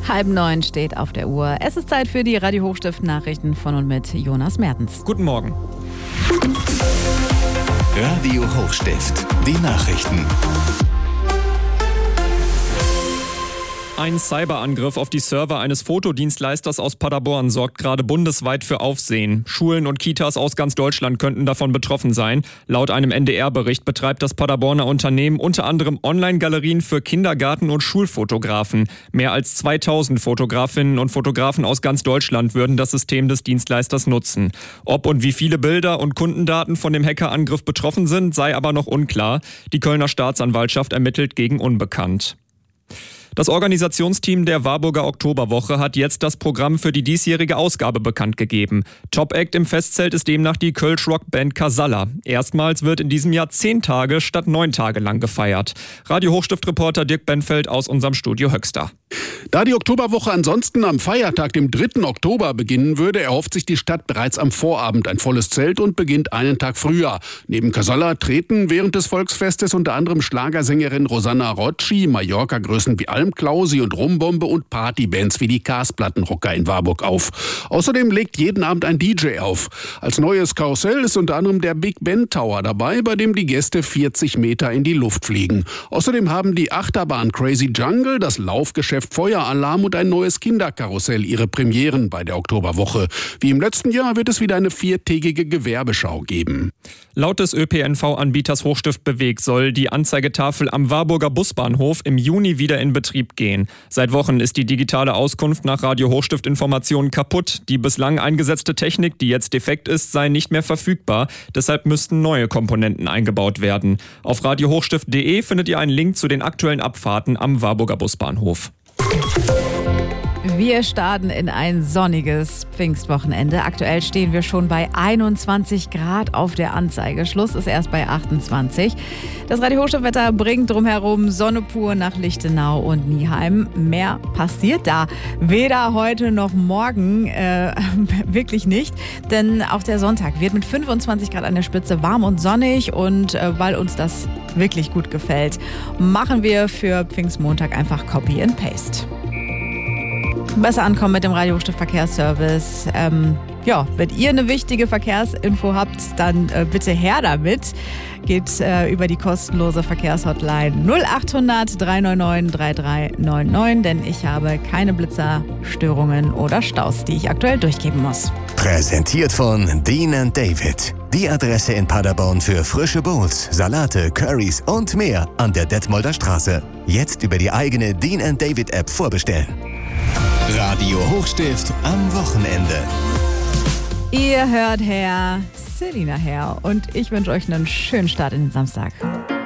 8:30 steht auf der Uhr. Es ist Zeit für die Radio Hochstift Nachrichten von und mit Jonas Mertens. Guten Morgen. Radio Hochstift, die Nachrichten. Ein Cyberangriff auf die Server eines Fotodienstleisters aus Paderborn sorgt gerade bundesweit für Aufsehen. Schulen und Kitas aus ganz Deutschland könnten davon betroffen sein. Laut einem NDR-Bericht betreibt das Paderborner Unternehmen unter anderem Online-Galerien für Kindergarten- und Schulfotografen. Mehr als 2000 Fotografinnen und Fotografen aus ganz Deutschland würden das System des Dienstleisters nutzen. Ob und wie viele Bilder und Kundendaten von dem Hackerangriff betroffen sind, sei aber noch unklar. Die Kölner Staatsanwaltschaft ermittelt gegen Unbekannt. Das Organisationsteam der Warburger Oktoberwoche hat jetzt das Programm für die diesjährige Ausgabe bekannt gegeben. Top-Act im Festzelt ist demnach die Kölsch-Rock-Band Casalla. Erstmals wird in diesem Jahr 10 Tage statt 9 Tage lang gefeiert. Radio Hochstift-Reporter Dirk Benfeld aus unserem Studio Höxter. Da die Oktoberwoche ansonsten am Feiertag, dem 3. Oktober, beginnen würde, erhofft sich die Stadt bereits am Vorabend ein volles Zelt und beginnt einen Tag früher. Neben Casalla treten während des Volksfestes unter anderem Schlagersängerin Rosanna Rocci, Mallorca-Größen wie Almklausi und Rumbombe und Partybands wie die Karsplattenrocker in Warburg auf. Außerdem legt jeden Abend ein DJ auf. Als neues Karussell ist unter anderem der Big Ben Tower dabei, bei dem die Gäste 40 Meter in die Luft fliegen. Außerdem haben die Achterbahn Crazy Jungle, das Laufgeschäft Feueralarm und ein neues Kinderkarussell ihre Premieren bei der Oktoberwoche. Wie im letzten Jahr wird es wieder eine 4-tägige Gewerbeschau geben. Laut des ÖPNV-Anbieters Hochstift Beweg soll die Anzeigetafel am Warburger Busbahnhof im Juni wieder in Betrieb gehen. Seit Wochen ist die digitale Auskunft nach Radio Hochstift Informationen kaputt. Die bislang eingesetzte Technik, die jetzt defekt ist, sei nicht mehr verfügbar. Deshalb müssten neue Komponenten eingebaut werden. Auf radiohochstift.de findet ihr einen Link zu den aktuellen Abfahrten am Warburger Busbahnhof. Wir starten in ein sonniges Pfingstwochenende. Aktuell stehen wir schon bei 21 Grad auf der Anzeige. Schluss ist erst bei 28. Das Radio Hochstift-Wetter bringt drumherum Sonne pur nach Lichtenau und Nieheim. Mehr passiert da weder heute noch morgen, wirklich nicht. Denn auch der Sonntag wird mit 25 Grad an der Spitze warm und sonnig. Und weil uns das wirklich gut gefällt, machen wir für Pfingstmontag einfach Copy and Paste. Besser ankommen mit dem Radio Hochstift Verkehrsservice. Wenn ihr eine wichtige Verkehrsinfo habt, dann bitte her damit. Geht über die kostenlose Verkehrshotline 0800 399 3399, denn ich habe keine Blitzer, Störungen oder Staus, die ich aktuell durchgeben muss. Präsentiert von Dean & David. Die Adresse in Paderborn für frische Bowls, Salate, Currys und mehr an der Detmolder Straße. Jetzt über die eigene Dean & David App vorbestellen. Radio Hochstift am Wochenende. Ihr hört Herr Selina her und ich wünsche euch einen schönen Start in den Samstag.